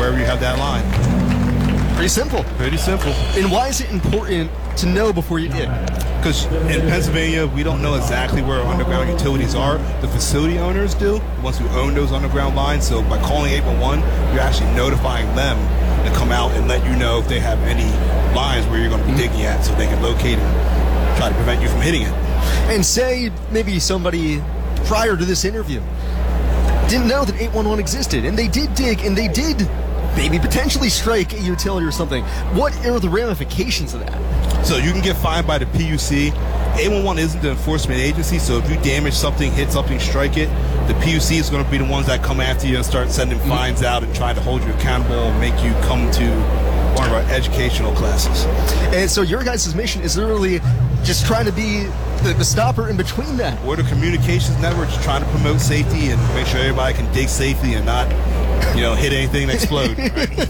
wherever you have that line. Pretty simple. Pretty simple. And why is it important to know before you dig? Because in Pennsylvania, we don't know exactly where our underground utilities are. The facility owners do, the ones who own those underground lines. So by calling 811, you're actually notifying them to come out and let you know if they have any lines where you're going to be digging at, so they can locate and try to prevent you from hitting it. And say maybe somebody prior to this interview didn't know that 811 existed, and they did dig, and they did maybe potentially strike a utility or something. What are the ramifications of that? So you can get fined by the PUC. 811 isn't the enforcement agency, so if you damage something, hit something, strike it, the PUC is going to be the ones that come after you and start sending fines out and try to hold you accountable and make you come to one of our educational classes. And so your guys' mission is literally just trying to be the stopper in between that. We're the communications network, just trying to promote safety and make sure everybody can dig safely and not, hit anything and explode. Right?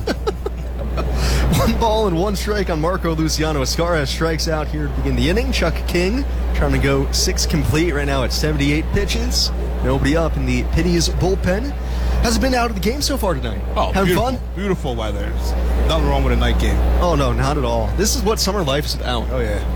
1 ball and 1 strike on Marco Luciano. Escarra strikes out here to begin the inning. Chuck King trying to go 6 complete right now at 78 pitches. Nobody up in the Pitties bullpen. Hasn't been out of the game so far tonight. Oh, having beautiful, fun? Beautiful weather. There's nothing wrong with a night game. Oh, no, not at all. This is what summer life is about. Oh, yeah.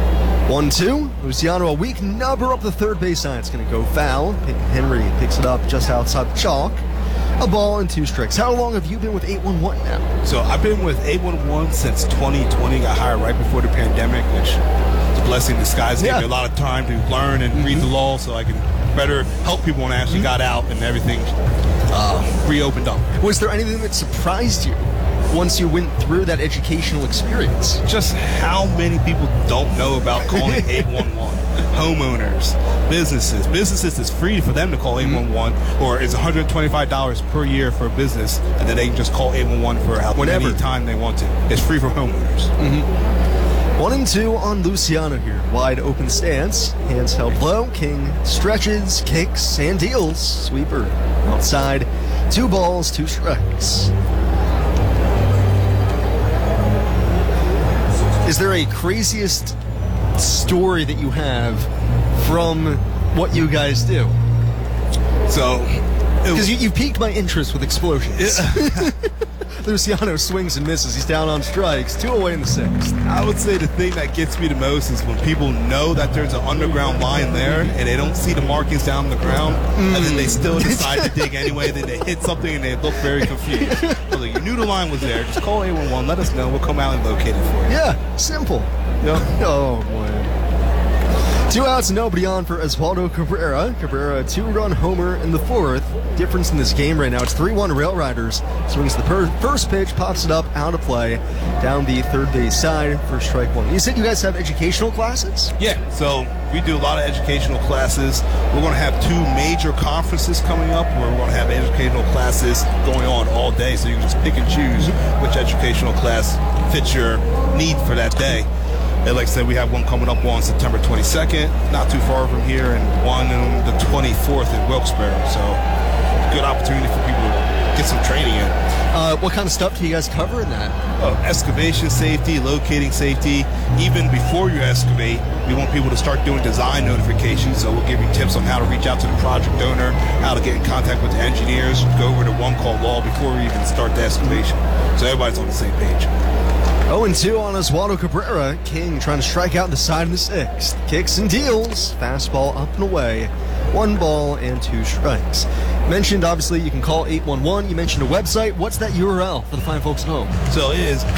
1-2. Luciano a weak number up the third base side. It's going to go foul. Henry picks it up just outside the chalk. A ball and 2 strikes. How long have you been with 811 now? So I've been with 811 since 2020. Got hired right before the pandemic, which is a blessing in disguise. Gave me a lot of time to learn and read the law so I can better help people when I actually got out and everything reopened up. Was there anything that surprised you once you went through that educational experience? Just how many people don't know about calling 811. Homeowners, businesses, it's free for them to call 811, or it's $125 per year for a business, and then they can just call 811 for any time they want to. It's free for homeowners. 1-2 on Luciano here. Wide open stance, hands held low. King stretches, kicks, and deals. Sweeper outside. 2 balls, 2 strikes. Is there a craziest story that you have from what you guys do? So, because you piqued my interest with explosions. Luciano swings and misses. He's down on strikes. 2 away in the 6th. I would say the thing that gets me the most is when people know that there's an underground line there and they don't see the markings down the ground, and then they still decide to dig anyway. Then they hit something and they look very confused. So you knew the line was there. Just call 811. Let us know. We'll come out and locate it for you. Yeah, simple. Yep. Oh, boy. 2 outs, nobody on for Oswaldo Cabrera. Cabrera, 2-run homer in the 4th. Difference in this game right now, it's 3-1 Rail Riders. Swings the first pitch, pops it up, out of play, down the third base side for strike 1. You said you guys have educational classes? Yeah, so we do a lot of educational classes. We're going to have 2 major conferences coming up where we're going to have educational classes going on all day, so you can just pick and choose which educational class fits your need for that day. And like I said, we have one coming up on September 22nd, not too far from here, and one on the 24th in Wilkes-Barre. So good opportunity for people to get some training in. What kind of stuff do you guys cover in that? Excavation safety, locating safety. Even before you excavate, we want people to start doing design notifications. So we'll give you tips on how to reach out to the project owner, how to get in contact with the engineers, go over the one-call law before we even start the excavation. So everybody's on the same page. 0-2 on Oswaldo Cabrera. King trying to strike out the side of the 6th. Kicks and deals. Fastball up and away. 1 ball and 2 strikes. Mentioned, obviously, you can call 811. You mentioned a website. What's that URL for the fine folks at home? So it is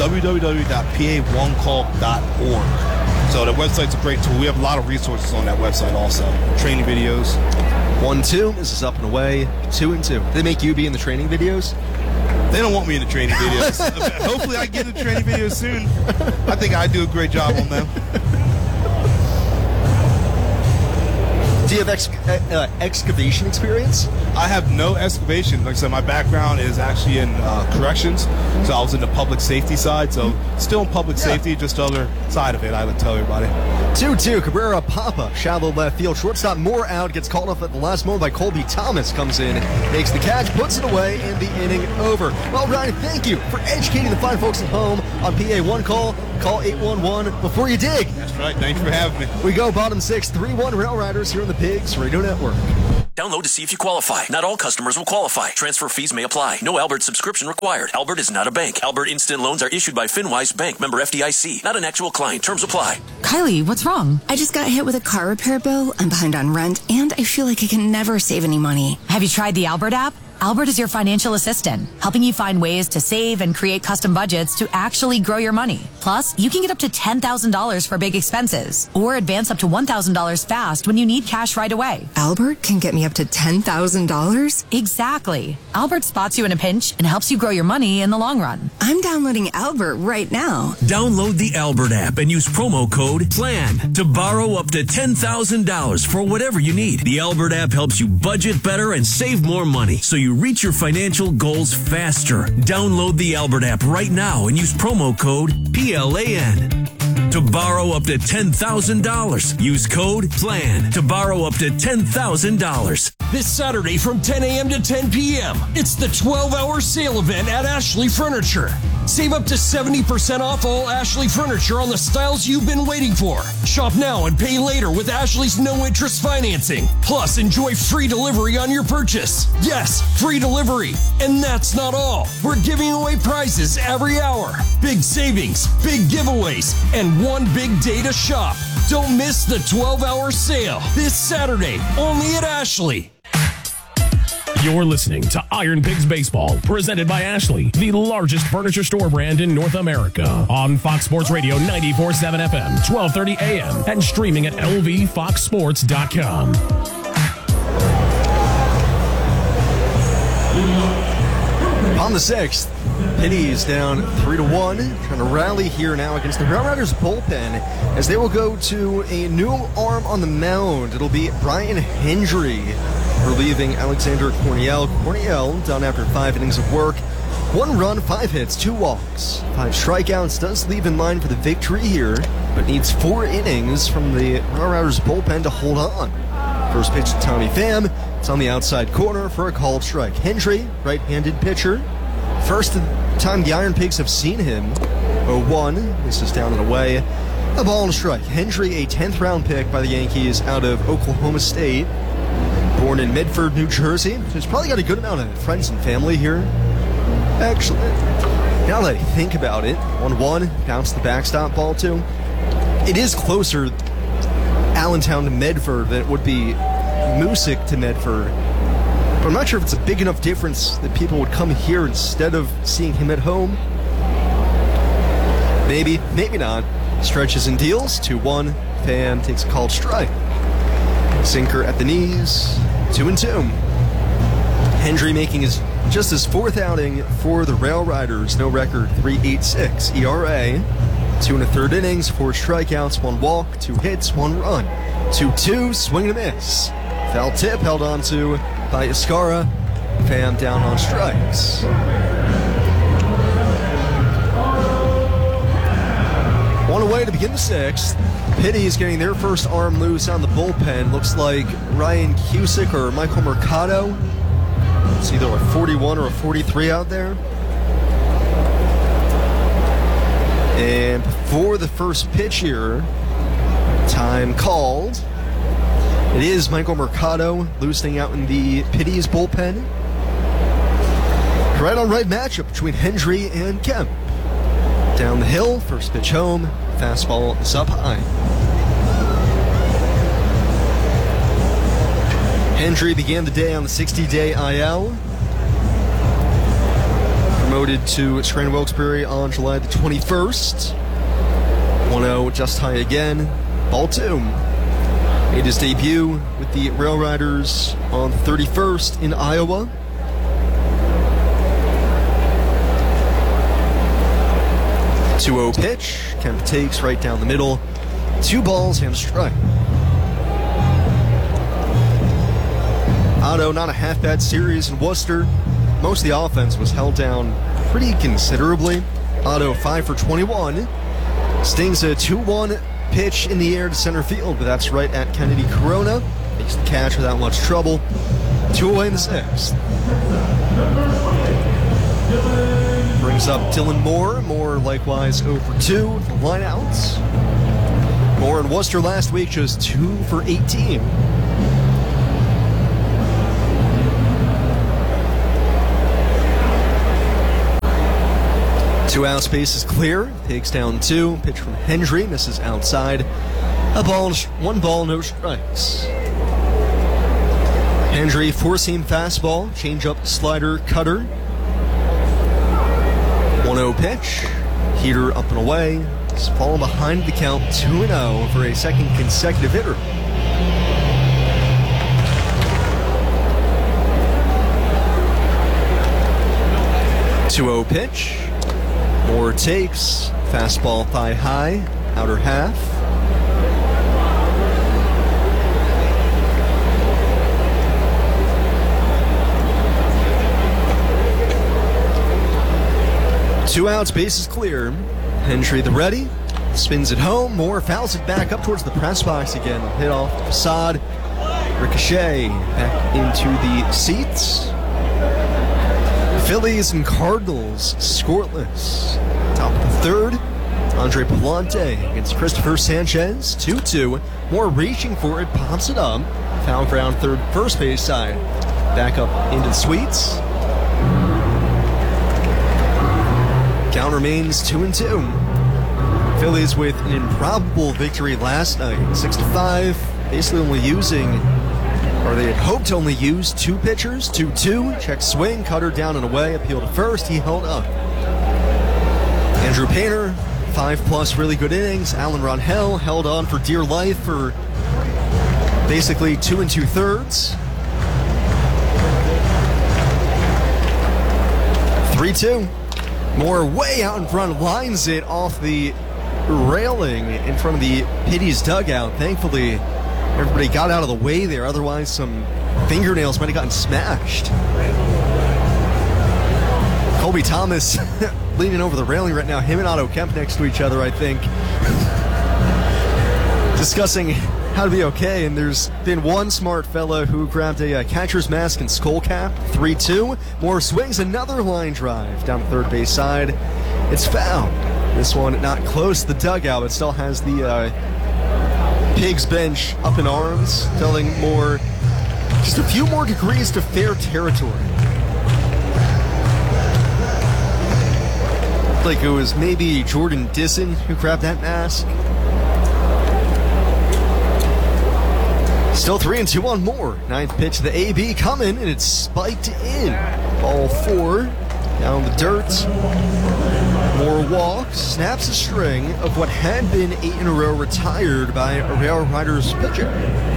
www.pa1call.org. So the website's a great tool. We have a lot of resources on that website also. Training videos. 1-2. This is up and away. 2-2. They make you be in the training videos? They don't want me in the training videos. Hopefully I get in the training videos soon. I think I do a great job on them. Do you have excavation experience? I have no excavation. Like I said, my background is actually in corrections. So I was in the public safety side. So still in public safety, just the other side of it, I would tell everybody. 2-2, Cabrera pop-up, shallow left field. Shortstop Moore out, gets called off at the last moment by Colby Thomas. Comes in, makes the catch, puts it away, and the inning over. Well, Ryan, thank you for educating the fine folks at home on PA One Call. Call 811 before you dig. That's right. Thanks for having me. We go bottom 6, 3-1 Rail Riders here on the Pigs Radio Network. Download to see if you qualify. Not all customers will qualify. Transfer fees may apply. No Albert subscription required. Albert is not a bank. Albert Instant Loans are issued by FinWise Bank, member FDIC. Not an actual client. Terms apply. Kylie, what's wrong? I just got hit with a car repair bill. I'm behind on rent, and I feel like I can never save any money. Have you tried the Albert app? Albert is your financial assistant, helping you find ways to save and create custom budgets to actually grow your money. Plus, you can get up to $10,000 for big expenses or advance up to $1,000 fast when you need cash right away. Albert can get me up to $10,000? Exactly. Albert spots you in a pinch and helps you grow your money in the long run. I'm downloading Albert right now. Download the Albert app and use promo code PLAN to borrow up to $10,000 for whatever you need. The Albert app helps you budget better and save more money, so you reach your financial goals faster. Download the Albert app right now and use promo code PLAN to borrow up to $10,000. Use code PLAN to borrow up to $10,000. This Saturday from 10 a.m. to 10 p.m., it's the 12-hour sale event at Ashley Furniture. Save up to 70% off all Ashley Furniture on the styles you've been waiting for. Shop now and pay later with Ashley's no-interest financing. Plus, enjoy free delivery on your purchase. Yes, free delivery. And that's not all. We're giving away prizes every hour. Big savings, big giveaways, and one big day to shop. Don't miss the 12-hour sale this Saturday, only at Ashley. You're listening to Iron Pigs Baseball, presented by Ashley, the largest furniture store brand in North America. On Fox Sports Radio 94.7 FM, 1230 AM, and streaming at lvfoxsports.com. On the sixth, Pitties down 3-1, trying to rally here now against the Rail Riders bullpen as they will go to a new arm on the mound. It'll be Brian Hendry relieving Alexander Corniel. Corniel done after 5 innings of work. 1 run, 5 hits, 2 walks, 5 strikeouts. Does leave in line for the victory here, but needs 4 innings from the Rail Riders bullpen to hold on. First pitch to Tommy Pham. It's on the outside corner for a called strike. Hendry, right-handed pitcher. First time the Iron Pigs have seen him. 0-1. This is down and away. A ball and a strike. Hendry, a 10th round pick by the Yankees out of Oklahoma State. Born in Medford, New Jersey. So he's probably got a good amount of friends and family here. Actually, now that I think about it, 1-1, bounce the backstop ball to. It is closer, Allentown to Medford, than it would be Moosic to Medford. But I'm not sure if it's a big enough difference that people would come here instead of seeing him at home. Maybe, maybe not. Stretches and deals, 2-1. Pham takes a called strike. Sinker at the knees, 2-2. Hendry making just his 4th outing for the Rail Riders. No record, 3.86 ERA. 2 1/3 innings, 4 strikeouts, 1 walk, 2 hits, 1 run. 2-2, swing and a miss. Foul tip held on to by Escara. Pham down on strikes. One away to begin the 6th. Pitties getting their first arm loose on the bullpen. Looks like Ryan Cusick or Michael Mercado. It's either a 41 or a 43 out there. And before the first pitch here, time called. It is Michael Mercado loosening out in the Pitties bullpen. Right on right matchup between Hendry and Kemp. Down the hill, first pitch home, fastball is up high. Hendry began the day on the 60-day IL. Promoted to Scranton Wilkes-Barre on July the 21st. 1-0, just high again. Ball 2. Made his debut with the Rail Riders on the 31st in Iowa. .20 pitch. Kemp takes right down the middle. 2 balls and a strike. Otto, not a half-bad series in Worcester. Most of the offense was held down pretty considerably. Otto 5 for 21. Stings a 2-1 pitch in the air to center field, but that's right at Kennedy Corona. Makes the catch without much trouble. 2 away in the 6th. Brings up Dylan Moore. Moore likewise 0 for 2. Line outs. Moore in Worcester last week just 2 for 18. 2 outs, base is clear. Pigs down 2. Pitch from Hendry, misses outside. 1 ball, no strikes. Hendry, 4-seam fastball, changeup, slider, cutter. 1-0 pitch. Heater up and away. He's fallen behind the count 2-0 for a second consecutive hitter. .2-0 pitch. Moore takes. Fastball thigh high. Outer half. Two outs, bases clear. Hendry the ready. Spins it home. Moore fouls it back up towards the press box again. Hit off the facade. Ricochet back into the seats. Phillies and Cardinals scoreless. Top of the third. Andre Palante against Christopher Sanchez. 2-2. Moore reaching for it. Pops it up. Foul ground third first base side. Back up into the suites. Count remains 2-2. Phillies with an improbable victory last night, 6-5. Basically only using, or they had hoped to only use 2 pitchers, 2-2. Check swing, cutter down and away, appeal to first. He held up. Andrew Painter, 5+ really good innings. Alan Ronhell held on for dear life for basically 2 2/3. 3-2. Moore way out in front, lines it off the railing in front of the Pitties dugout. Thankfully, everybody got out of the way there. Otherwise, some fingernails might have gotten smashed. Colby Thomas leaning over the railing right now. Him and Otto Kemp next to each other, I think, discussing how to be okay. And there's been one smart fella who grabbed a catcher's mask and skull cap. 3-2. Moore swings another line drive down the third base side. It's foul. This one not close to the dugout, but still has the Pigs bench up in arms, telling Moore just a few more degrees to fair territory. Like it was maybe Jordan Disson who grabbed that mask. Still 3-2 on Moore. 9th pitch to the AB coming, and it's spiked in. Ball 4, down the dirt. Moore walks, snaps a string of what had been 8 in a row retired by a Rail Riders pitcher.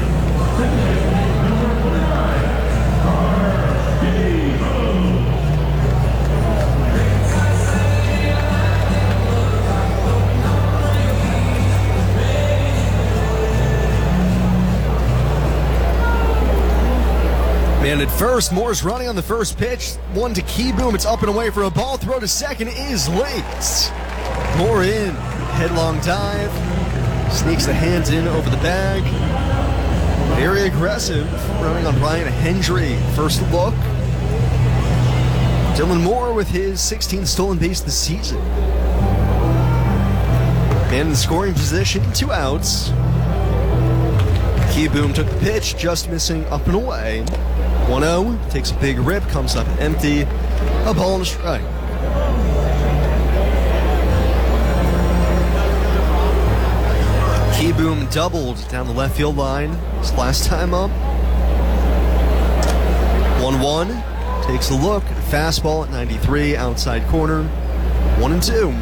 Man at first, Moore's running on the first pitch. 1 to Keyboom. It's up and away for a ball throw to second is late. Moore in. Headlong dive. Sneaks the hands in over the bag. Very aggressive. Running on Ryan Hendry. First look. Dylan Moore with his 16th stolen base this season. Man in scoring position. 2 outs. Keyboom took the pitch, just missing up and away. 1-0, takes a big rip, comes up empty. A ball and a strike. Keyboom doubled down the left field line his last time up. 1-1, takes a look. Fastball at 93, outside corner. 1-2.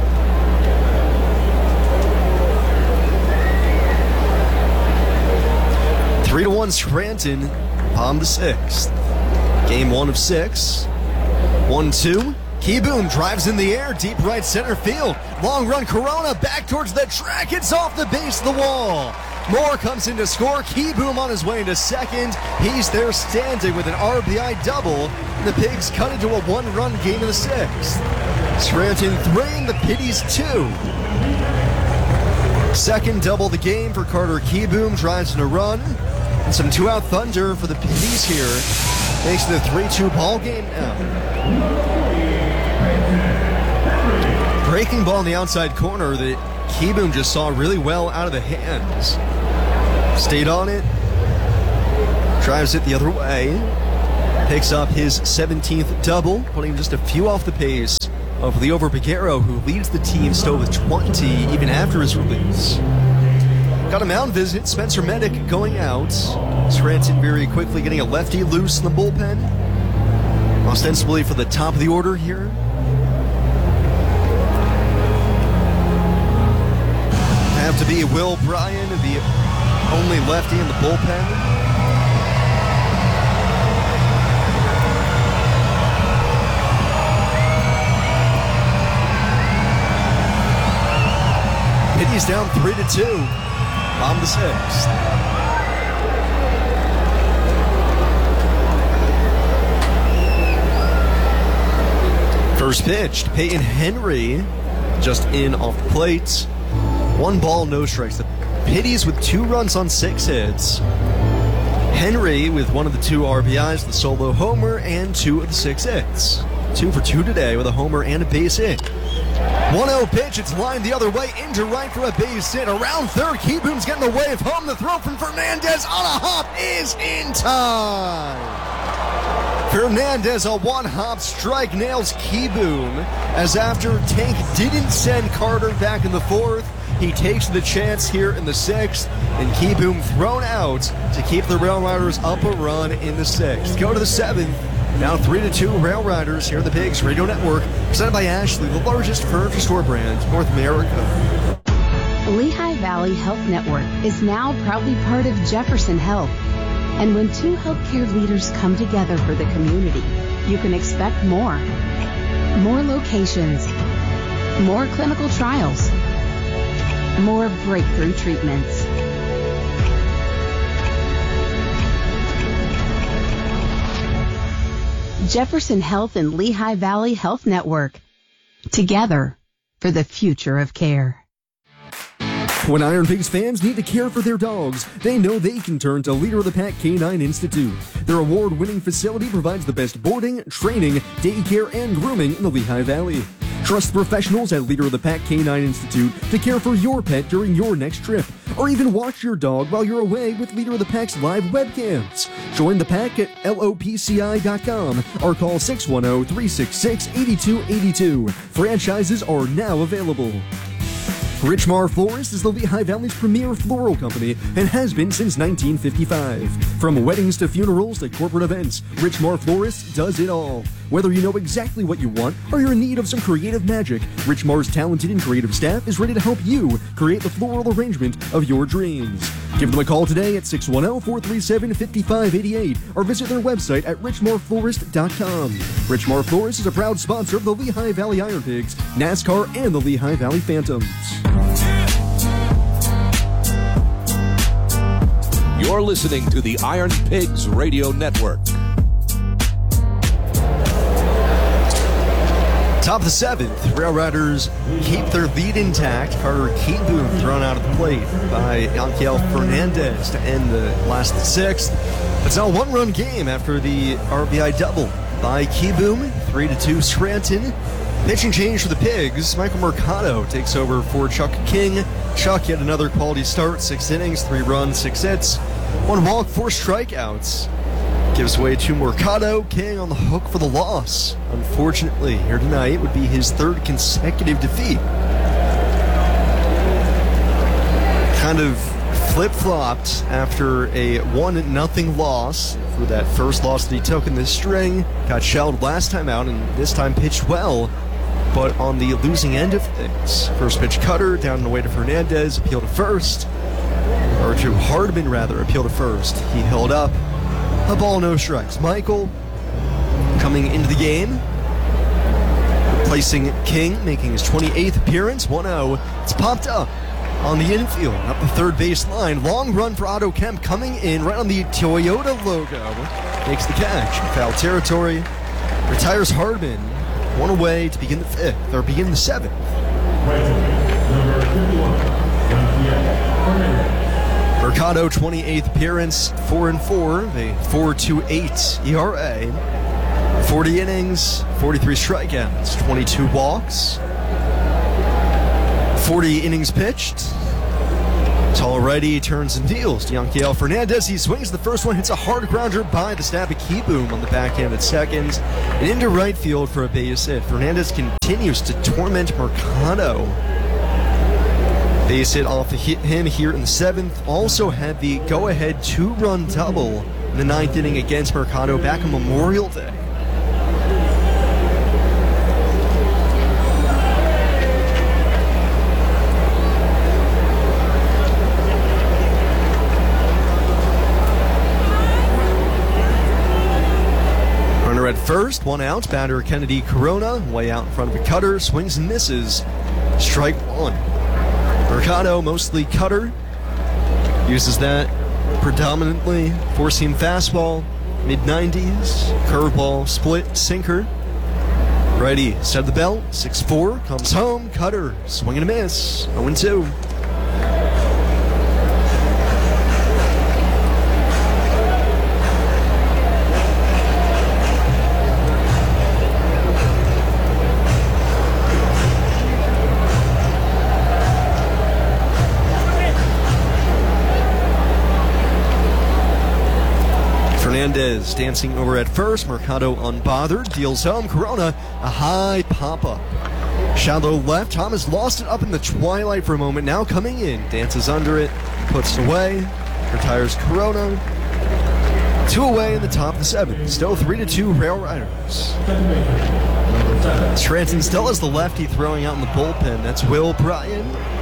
Three to 1 Scranton, bottom the 6th. Game 1 of 6. 1-2. Keyboom drives in the air, deep right center field. Long run, Corona back towards the track. It's off the base of the wall. Moore comes in to score. Keyboom on his way into second. He's there standing with an RBI double. And the Pigs cut into a 1-run game in the 6th. Scranton 3 and the Pitties 2. Second double of the game for Carter Keyboom. Drives in a run. And some 2-out thunder for the Pitties here. Makes it a 3-2 ball game now. Breaking ball on the outside corner that Keyboom just saw really well out of the hands. Stayed on it. Drives it the other way. Picks up his 17th double, putting just a few off the pace of Liover Peguero, who leads the team still with 20 even after his release. Got a mound visit. Spencer Medic going out. Scranton very quickly getting a lefty loose in the bullpen. Ostensibly for the top of the order here. Have to be Will Bryan, the only lefty in the bullpen. He's down 3-2 on the 6th. First pitch to Peyton Henry, just in off the plate. 1 ball, no strikes. The Pitties with 2 runs on 6 hits. Henry with 1 of the 2 RBIs, the solo homer, and 2 of the 6 hits. 2 for 2 today with a homer and a base hit. 1-0 pitch, it's lined the other way into right for a base hit. Around third, Keyboom's getting the wave home. The throw from Fernandez on a hop is in time. Fernandez, a 1-hop strike, nails Keyboom. As after Tank didn't send Carter back in the 4th, he takes the chance here in the 6th, and Keyboom thrown out to keep the Rail Riders up a run in the 6th. Go to the 7th. Now 3-2 Rail Riders here on the Pigs Radio Network, presented by Ashley, the largest furniture store brand in North America. Lehigh Valley Health Network is now proudly part of Jefferson Health. And when 2 healthcare leaders come together for the community, you can expect more. More locations, more clinical trials, more breakthrough treatments. Jefferson Health and Lehigh Valley Health Network. Together for the future of care. When Iron Pigs fans need to care for their dogs, they know they can turn to Leader of the Pack Canine Institute. Their award-winning facility provides the best boarding, training, daycare, and grooming in the Lehigh Valley. Trust professionals at Leader of the Pack Canine Institute to care for your pet during your next trip, or even watch your dog while you're away with Leader of the Pack's live webcams. Join the pack at lopci.com or call 610-366-8282. Franchises are now available. Richmar Florist is the Lehigh Valley's premier floral company and has been since 1955. From weddings to funerals to corporate events, Richmar Florist does it all. Whether you know exactly what you want or you're in need of some creative magic, Richmar's talented and creative staff is ready to help you create the floral arrangement of your dreams. Give them a call today at 610-437-5588 or visit their website at richmarflorist.com. Richmar Florist is a proud sponsor of the Lehigh Valley Iron Pigs, NASCAR, and the Lehigh Valley Phantoms. You're listening to the Iron Pigs Radio Network. Top of the 7th, Rail Riders keep their lead intact. Carter Keyboom thrown out of the plate by Yanquiel Fernandez to end the last 6th. It's now a 1-run game after the RBI double by Keyboom. 3-2 Scranton. Pitching change for the Pigs. Michael Mercado takes over for Chuck King. Chuck yet another quality start. 6 innings, 3 runs, 6 hits, 1 walk, 4 strikeouts. Gives way to Mercado. King on the hook for the loss. Unfortunately, here tonight would be his 3rd consecutive defeat. Kind of flip-flopped after a 1-0 loss for that first loss that he took in this string. Got shelled last time out and this time pitched well, but on the losing end of things. First pitch cutter, down and away to Fernandez, appeal to first. Or to Hardman, rather, appeal to first. He held up. A ball, no strikes. Michael coming into the game, replacing King, making his 28th appearance. 1-0. It's popped up on the infield, up the third base line. Long run for Otto Kemp coming in right on the Toyota logo. Makes the catch. Foul territory. Retires Hardman. 1 away to begin the 5th, or begin the 7th. Mercado, 28th appearance, 4-4, a 4.28 ERA. 40 innings, 43 strikeouts, 22 walks. 40 innings pitched, Tall righty turns and deals to Yanquiel Fernandez. He swings the first one, hits a hard grounder by the Snappy-Kieboom on the backhand at second. And into right field for a base hit. Fernandez continues to torment Mercado. Base hit off him here in the 7th. Also had the go-ahead 2-run double in the 9th inning against Mercado back on Memorial Day. At first, 1 out, batter Kennedy Corona, way out in front of a cutter, swings and misses, strike 1. Mercado, mostly cutter, uses that predominantly, four-seam fastball, mid-90s, curveball, split, sinker. Righty, set the belt, 6-4, comes home, cutter, swing and a miss, 0-2. Fernandez dancing over at first. Mercado unbothered. Deals home. Corona, a high pop-up. Shallow left. Thomas lost it up in the twilight for a moment. Now coming in. Dances under it. Puts it away. Retires Corona. 2 away in the top of the 7th. Still 3-2 Rail Riders. Scranton still has the lefty throwing out in the bullpen. That's Will Bryan.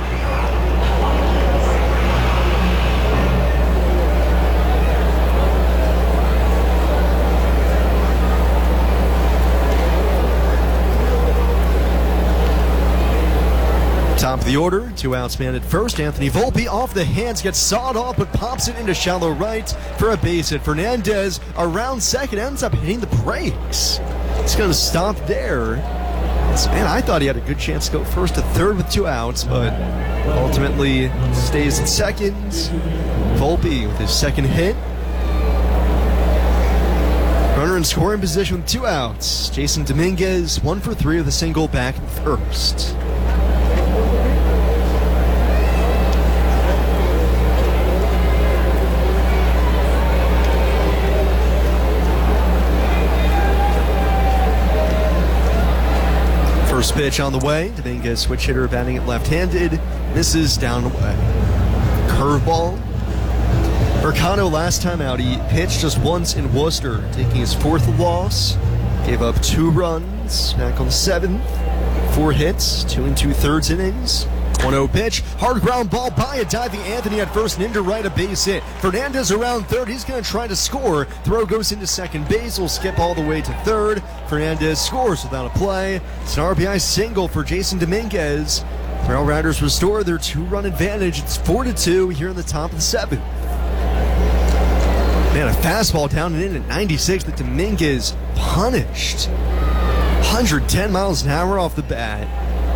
Top of the order, 2 outs man at first. Anthony Volpe off the hands, gets sawed off, but pops it into shallow right for a base hit. Fernandez around second, ends up hitting the brakes. It's going to stop there. Man, I thought he had a good chance to go first to third with 2 outs, but ultimately stays at second. Volpe with his second hit. Runner in scoring position with 2 outs. Jason Dominguez, 1 for 3 with a single back in first. First pitch on the way. Dominguez, switch hitter, batting it left-handed. Misses down and away. Curveball. Mercado last time out, he pitched just once in Worcester, taking his 4th loss. Gave up 2 runs. Back on the 7th. 4 hits, 2 2/3 innings. 1-0 pitch. Hard ground ball by a diving Anthony at first and into right, a base hit. Fernandez around third. He's going to try to score. Throw goes into second base. Will skip all the way to third. Fernandez scores without a play. It's an RBI single for Jason Dominguez. Rail Riders restore their 2-run advantage. It's 4-2 here in the top of the 7th. Man, a fastball down and in at 96 that Dominguez punished. 110 miles an hour off the bat.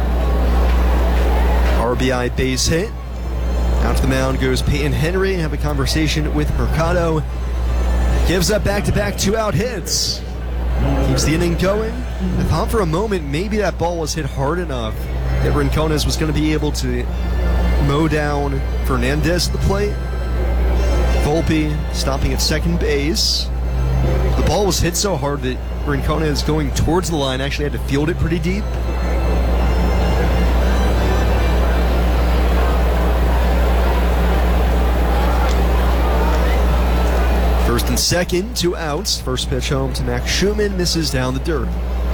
RBI base hit. Out to the mound goes Peyton Henry. Have a conversation with Mercado. Gives up back-to-back 2-out hits. Keeps the inning going. I thought for a moment maybe that ball was hit hard enough that Rincones was going to be able to mow down Fernandez at the plate. Volpe stopping at second base. The ball was hit so hard that Rincones going towards the line actually had to field it pretty deep. First and second, 2 outs. First pitch home to Max Schumann, misses down the dirt.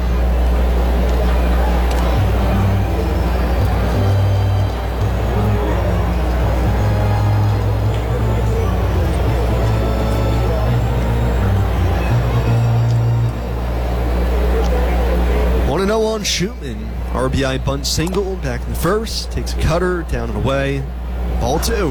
On Schumann, RBI bunt single, back in the first, takes a cutter, down and away, ball 2.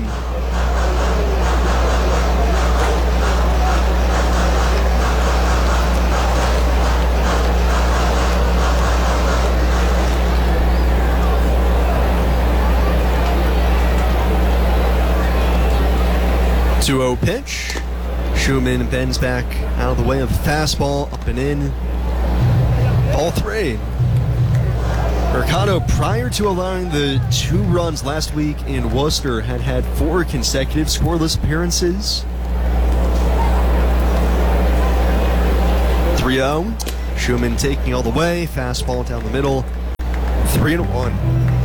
Two-0 pitch. Schumann bends back out of the way of the fastball, up and in. Ball 3. Mercado, prior to allowing the 2 runs last week in Worcester, had 4 consecutive scoreless appearances. 3-0. Schumann taking all the way. Fastball down the middle. 3-1.